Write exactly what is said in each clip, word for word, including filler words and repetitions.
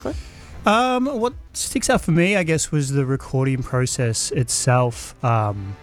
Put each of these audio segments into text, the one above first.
Um, what sticks out for me, I guess, was the recording process itself. Um,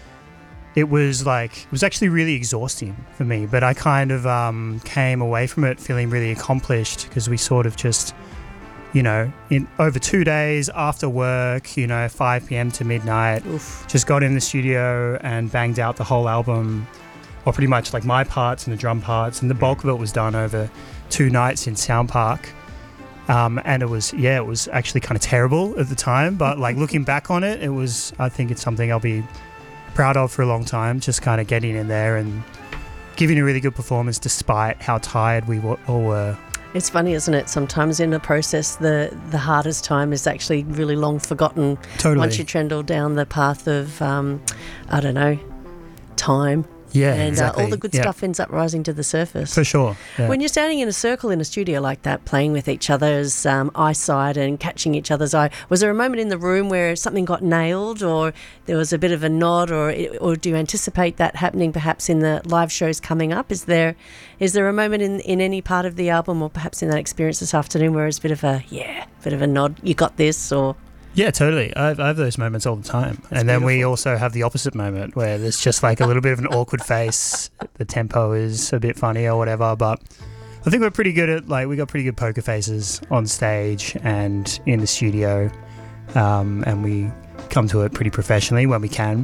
it was like it was actually really exhausting for me, but I kind of um, came away from it feeling really accomplished because we sort of just, you know, in over two days after work, you know, five p.m. to midnight, Oof. just got in the studio and banged out the whole album, or pretty much like my parts and the drum parts, and the bulk of it was done over two nights in Sound Park. Um, and it was, yeah, it was actually kind of terrible at the time, but like looking back on it, it was, I think it's something I'll be proud of for a long time, just kind of getting in there and giving a really good performance despite how tired we w- all were. It's funny, isn't it? Sometimes in the process, the, the hardest time is actually really long forgotten. Totally. Once you trundle down the path of, um, I don't know, time. Yeah, and exactly. uh, all the good yeah. stuff ends up rising to the surface. For sure. Yeah. When you're standing in a circle in a studio like that, playing with each other's um, eyesight and catching each other's eye, was there a moment in the room where something got nailed, or there was a bit of a nod, or or do you anticipate that happening perhaps in the live shows coming up? Is there is there a moment in, in any part of the album, or perhaps in that experience this afternoon, where it's a bit of a, yeah, bit of a nod, you got this, or... Yeah, totally. I have, I have those moments all the time. That's and then we beautiful. also have the opposite moment where there's just like a little bit of an awkward face. The tempo is a bit funny or whatever. But I think we're pretty good at, like, we got pretty good poker faces on stage and in the studio. Um, and we come to it pretty professionally when we can.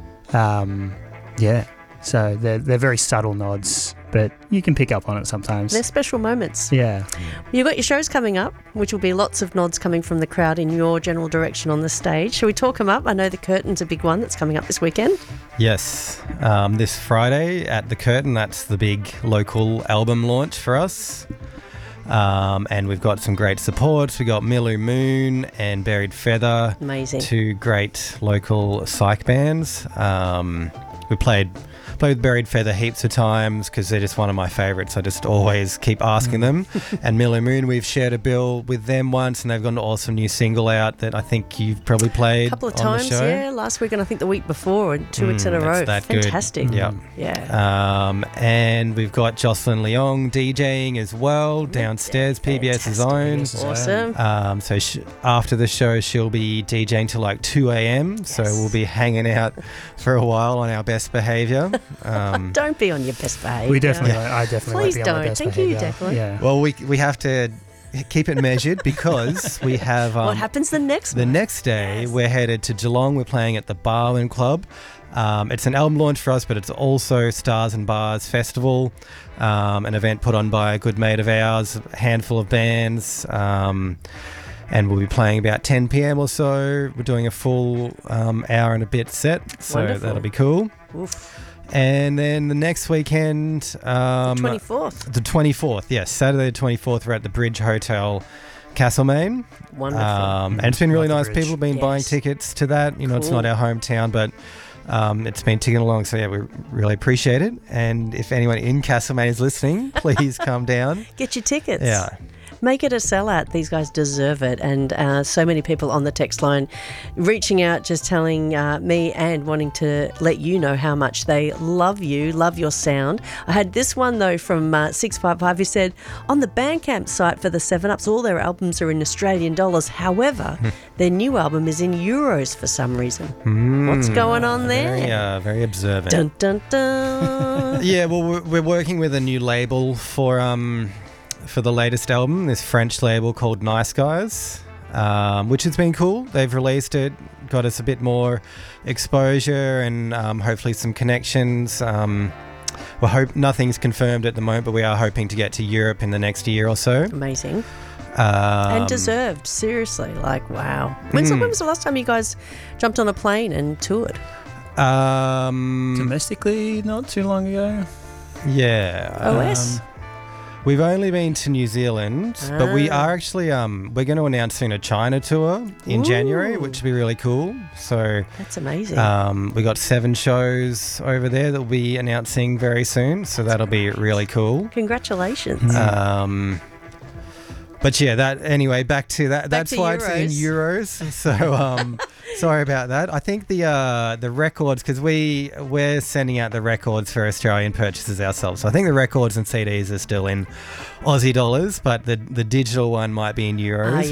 Um, yeah. So they're, they're very subtle nods, but you can pick up on it sometimes. They're special moments. Yeah. You've got your shows coming up, which will be lots of nods coming from the crowd in your general direction on the stage. Shall we talk them up? I know the Curtain's a big one that's coming up this weekend. Yes, um, this Friday at the Curtain, that's the big local album launch for us. Um, and we've got some great support. We've got Milu Moon and Buried Feather. Amazing. Two great local psych bands. Um, we played... played with Buried Feather heaps of times because they're just one of my favourites. I just always keep asking them. And Milu Moon, we've shared a bill with them once, and they've got an awesome new single out that I think you've probably played A couple of on times, the show. yeah. Last week and I think the week before, and two Mm, weeks in a that's row. that good. Fantastic. Yep. Yeah. Um, and we've got Jocelyn Leong DJing as well downstairs, PBS's own. Awesome. Um, so sh- after the show, she'll be DJing till like two a.m. So Yes. we'll be hanging out for a while on our best behaviour. Um, Don't be on your best behaviour. We definitely, I definitely Please won't be on my don't. best Thank you, behaviour. Declan. Yeah. well, we we have to keep it measured because we have um, What happens the next the one? next day. Yes. We're headed to Geelong. We're playing at the Barwon Club. Um, it's an album launch for us, but it's also Stars and Bars Festival, um, an event put on by a good mate of ours, a handful of bands. Um, and we'll be playing about ten p.m. or so. We're doing a full um, hour and a bit set, so Wonderful. that'll be cool. Oof. And then the next weekend, um, twenty-fourth. the twenty-fourth, yes, Saturday the twenty-fourth, we're at the Bridge Hotel, Castlemaine. Wonderful. Um, and it's been really Love the nice. Bridge. People have been Yes. buying tickets to that. You know, it's Cool. not our hometown, but um, it's been ticking along. So, yeah, we really appreciate it. And if anyone in Castlemaine is listening, please come down. Get your tickets. Yeah. Make it a sellout. These guys deserve it. And uh, so many people on the text line reaching out, just telling uh, me and wanting to let you know how much they love you, love your sound. I had this one, though, from uh, six five five who said, on the Bandcamp site for the seven ups, all their albums are in Australian dollars. However, their new album is in euros for some reason. What's going on there? Very, uh, very observant. Dun, dun, dun. Yeah, well, we're, we're working with a new label for um for the latest album, this French label called Nice Guys, um, which has been cool. They've released it, got us a bit more exposure and um, hopefully some connections. Um, we hope nothing's confirmed at the moment, but we are hoping to get to Europe in the next year or so. Amazing. Um, And deserved, seriously. Like, wow. When's the, Mm. when was the last time you guys jumped on a plane and toured? Um, Domestically, not too long ago. yeah. O S? um, We've only been to New Zealand, but we Ah. are actually um we're going to announce soon a China tour in Ooh. January, which will be really cool. So That's amazing. um we got seven shows over there that we'll be announcing very soon, so that'll be really cool. Congratulations. Um But yeah, that anyway. Back to that. Back That's to why Euros. it's in euros. So um, sorry about that. I think the uh, the records, because we we're sending out the records for Australian purchases ourselves. So I think the records and C Ds are still in Aussie dollars, but the the digital one might be in euros. Ah,